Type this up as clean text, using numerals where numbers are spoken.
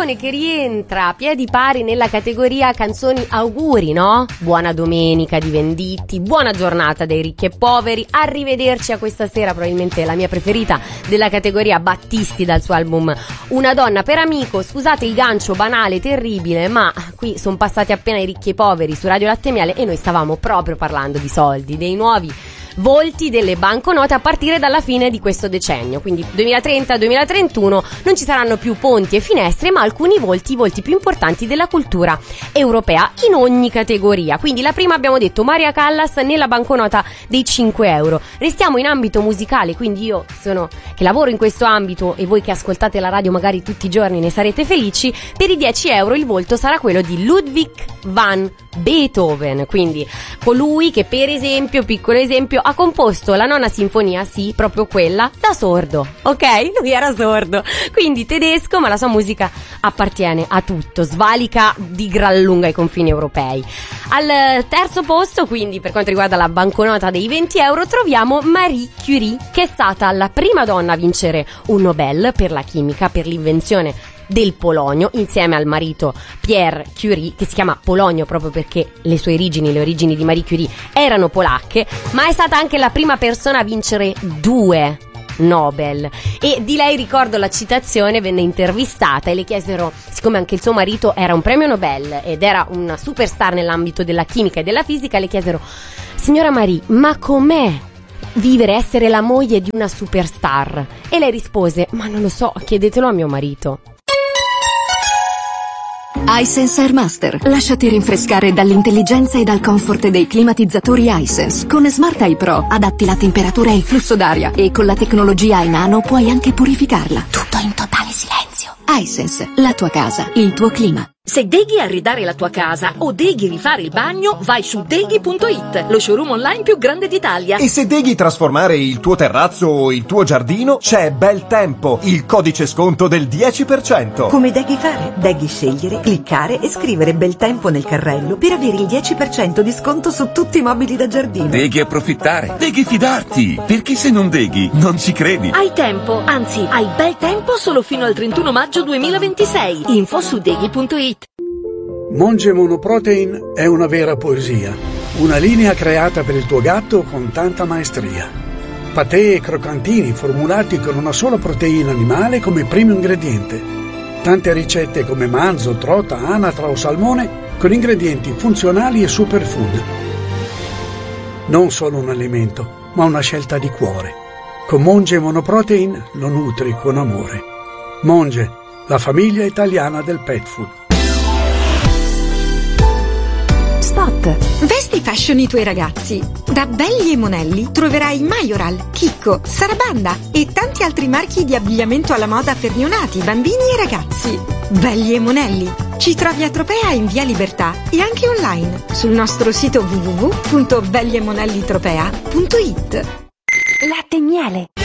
canzone che rientra a piedi pari nella categoria canzoni auguri, no? Buona domenica di Venditti, buona giornata dei ricchi e poveri, arrivederci a questa sera, probabilmente la mia preferita della categoria, Battisti dal suo album Una donna per amico. Scusate il gancio banale, terribile, ma qui sono passati appena i ricchi e poveri su Radio Latte e Miele e noi stavamo proprio parlando di soldi, dei nuovi volti delle banconote a partire dalla fine di questo decennio, quindi 2030-2031 non ci saranno più ponti e finestre, ma alcuni volti, i volti più importanti della cultura europea in ogni categoria. Quindi la prima abbiamo detto Maria Callas nella banconota dei 5 euro. Restiamo in ambito musicale, quindi io che lavoro in questo ambito e voi che ascoltate la radio magari tutti i giorni ne sarete felici. Per i 10 euro il volto sarà quello di Ludwig van Beethoven, quindi colui che per esempio, piccolo esempio, ha composto la nona sinfonia, sì, proprio quella, da sordo, ok? Lui era sordo, quindi tedesco, ma la sua musica appartiene a tutto, svalica di gran lunga i confini europei. Al terzo posto, quindi per quanto riguarda la banconota dei 20 euro, troviamo Marie Curie, che è stata la prima donna a vincere un Nobel per la chimica, per l'invenzione del polonio, insieme al marito Pierre Curie, che si chiama Polonio proprio perché le origini di Marie Curie erano polacche, ma è stata anche la prima persona a vincere 2 Nobel. E di lei ricordo la citazione, venne intervistata e le chiesero, siccome anche il suo marito era un premio Nobel ed era una superstar nell'ambito della chimica e della fisica, le chiesero: signora Marie, ma com'è vivere, essere la moglie di una superstar? E lei rispose: ma non lo so, chiedetelo a mio marito. iSense Airmaster. Lasciati rinfrescare dall'intelligenza e dal comfort dei climatizzatori iSense. Con Smart Eye Pro adatti la temperatura e il flusso d'aria e con la tecnologia iNano puoi anche purificarla. Tutto in totale silenzio. iSense, la tua casa, il tuo clima. Se deghi arredare la tua casa o deghi rifare il bagno, vai su deghi.it, lo showroom online più grande d'Italia. E se deghi trasformare il tuo terrazzo o il tuo giardino, c'è Bel Tempo, il codice sconto del 10%. Come deghi fare? Deghi scegliere, cliccare e scrivere Bel Tempo nel carrello per avere il 10% di sconto su tutti i mobili da giardino. Deghi approfittare, deghi fidarti, perché se non deghi non ci credi. Hai tempo, anzi hai bel tempo solo fino al 31 maggio 2026. Info su deghi.it. Monge Monoprotein è una vera poesia, una linea creata per il tuo gatto con tanta maestria. Patè e croccantini formulati con una sola proteina animale come primo ingrediente. Tante ricette come manzo, trota, anatra o salmone con ingredienti funzionali e superfood. Non solo un alimento, ma una scelta di cuore. Con Monge Monoprotein lo nutri con amore. Monge, la famiglia italiana del pet food. Spot. Vesti fashion i tuoi ragazzi. Da Belli e Monelli troverai Majoral, Chicco, Sarabanda e tanti altri marchi di abbigliamento alla moda per neonati, bambini e ragazzi. Belli e Monelli. Ci trovi a Tropea in via Libertà e anche online sul nostro sito www.belliemonellitropea.it. Latte e Miele.